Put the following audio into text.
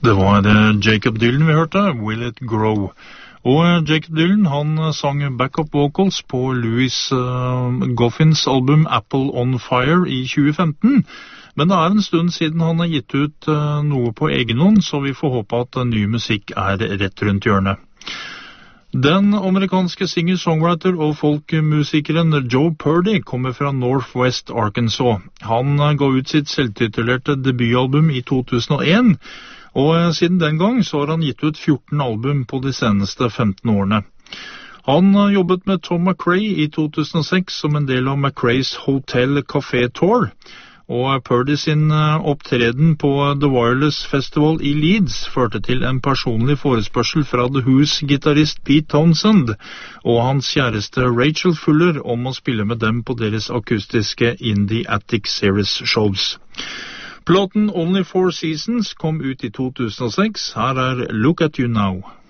Det var Jacob Dylan vi hørte, Will It Grow. Og Jacob Dylan, han sang backup vocals på Louis Goffins album Apple on Fire i 2015. Men det en stund siden han har gitt ut noe på egen hånd, så vi får håpe at ny musikk rett rundt hjørnet. Den amerikanske singer-songwriter og folkmusikeren Joe Purdy kommer fra Northwest Arkansas. Han ga ut sitt selvtitulerte debutalbum i 2001, og siden den gang så har han gitt ut 14 album på de seneste 15 årene. Han jobbet med Tom McRae i 2006 som en del av McRaes Hotel Café Tour, og Purdy sin opptreden på The Wireless Festival i Leeds førte til en personlig forespørsel fra The Who's-gitarrist Pete Townsend og hans kjæreste Rachel Fuller om å spille med dem på deres akustiske In the Attic Series shows. Platen Only Four Seasons kom ut i 2006. Her Look at You Now.